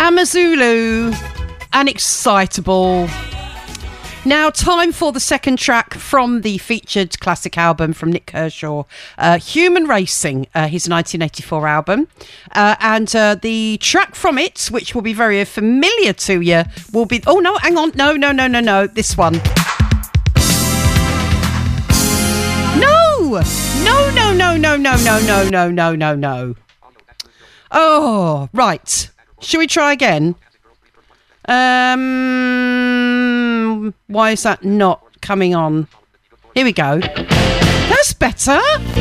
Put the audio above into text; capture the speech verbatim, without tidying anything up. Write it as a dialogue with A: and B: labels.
A: Amazulu and Excitable. Now, time for the second track from the featured classic album from Nik Kershaw, uh, Human Racing, uh, his nineteen eighty-four album. Uh, and uh, the track from it, which will be very familiar to you, will be... Oh, no, hang on. No, no, no, no, no. This one. No! No, no, no, no, no, no, no, no, no, no, no. Oh, right. Should we try again? Um, why is that not coming on? Here we go. That's better.